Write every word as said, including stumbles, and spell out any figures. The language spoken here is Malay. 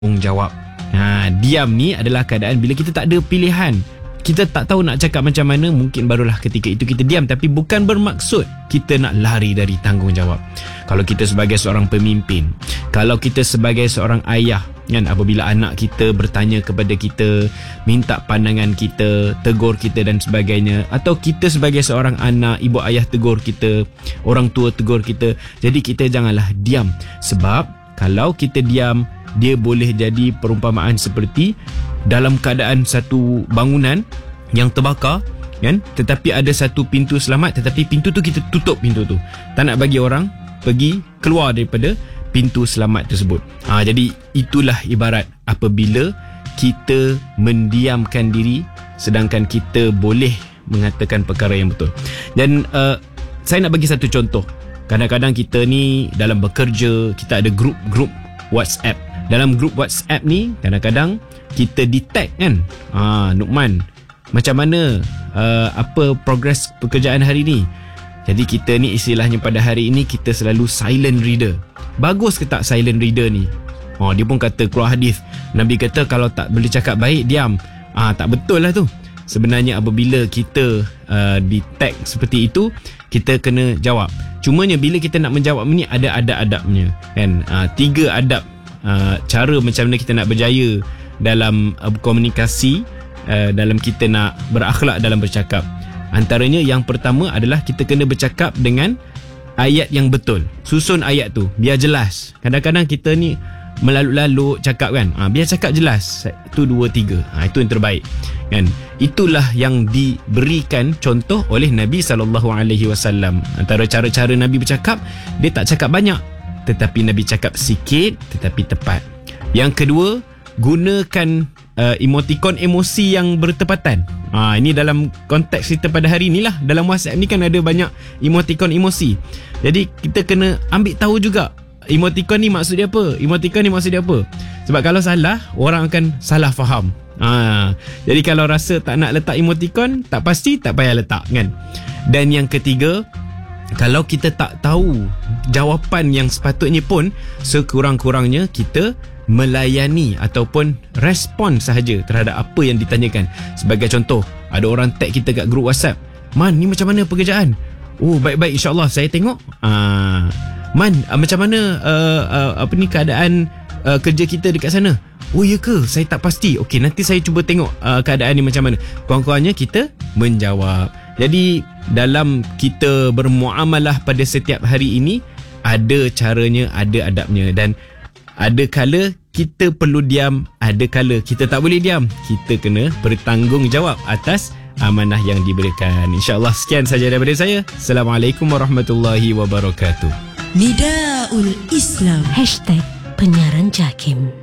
Tanggungjawab. Ha, diam ni adalah keadaan bila kita tak ada pilihan. Kita tak tahu nak cakap macam mana, mungkin barulah ketika itu kita diam. Tapi bukan bermaksud kita nak lari dari tanggungjawab. Kalau kita sebagai seorang pemimpin, kalau kita sebagai seorang ayah, kan, apabila anak kita bertanya kepada kita, minta pandangan kita, tegur kita dan sebagainya, atau kita sebagai seorang anak, ibu ayah tegur kita, orang tua tegur kita, jadi kita janganlah diam. Sebab kalau kita diam, dia boleh jadi perumpamaan seperti dalam keadaan satu bangunan yang terbakar, kan, tetapi ada satu pintu selamat, tetapi pintu tu kita tutup pintu tu. Tak nak bagi orang pergi keluar daripada pintu selamat tersebut. Ha, jadi itulah ibarat apabila kita mendiamkan diri sedangkan kita boleh mengatakan perkara yang betul. Dan uh, saya nak bagi satu contoh. Kadang-kadang kita ni dalam bekerja, kita ada grup-grup WhatsApp. Dalam grup WhatsApp ni kadang-kadang kita detect, kan, ha, Nukman, macam mana uh, apa progres pekerjaan hari ni. Jadi kita ni istilahnya pada hari ini kita selalu silent reader. Bagus ke tak silent reader ni? Ha, dia pun kata keluar hadis, Nabi kata kalau tak boleh cakap baik, diam. Ah, ha, tak betul lah tu. Sebenarnya apabila kita uh, detect seperti itu, kita kena jawab. Cumanya bila kita nak menjawab ni ada adab-adabnya, kan? Ha, tiga adab uh, cara macam mana kita nak berjaya dalam uh, komunikasi, uh, dalam kita nak berakhlak dalam bercakap. Antaranya yang pertama adalah kita kena bercakap dengan ayat yang betul. Susun ayat tu biar jelas. Kadang-kadang kita ni melalu-lalu cakap, kan, ha, biar cakap jelas, satu, dua, tiga, ha, itu yang terbaik, kan. Itulah yang diberikan contoh oleh Nabi sallallahu alaihi wasallam. Antara cara-cara Nabi bercakap, dia tak cakap banyak, tetapi Nabi cakap sikit tetapi tepat. Yang kedua, gunakan uh, emotikon emosi yang bertepatan. Ha, ini dalam konteks kita pada hari ni lah. Dalam WhatsApp ni kan ada banyak emotikon emosi. Jadi kita kena ambil tahu juga emotikon ni maksud dia apa, emotikon ni maksud dia apa. Sebab kalau salah, orang akan salah faham. Ha, jadi kalau rasa tak nak letak emotikon, tak pasti, tak payah letak, kan. Dan yang ketiga, kalau kita tak tahu jawapan yang sepatutnya pun, sekurang-kurangnya kita melayani ataupun respon sahaja terhadap apa yang ditanyakan. Sebagai contoh, ada orang tag kita kat grup WhatsApp, Man, ni macam mana pekerjaan? Oh, baik-baik, insyaAllah saya tengok. Ah, Man, uh, macam mana uh, uh, apa ni keadaan uh, kerja kita dekat sana? Oh, ya ke? Saya tak pasti. Okey, nanti saya cuba tengok uh, keadaan ni macam mana. Kurang-kurangnya kita menjawab. Jadi dalam kita bermuamalah pada setiap hari ini, ada caranya, ada adabnya. Dan ada kala kita perlu diam, ada kala kita tak boleh diam. Kita kena bertanggungjawab atas amanah yang diberikan. InsyaAllah sekian saja daripada saya. Assalamualaikum warahmatullahi wabarakatuh. Nidaul Islam Hashtag Penyiaran Jakim.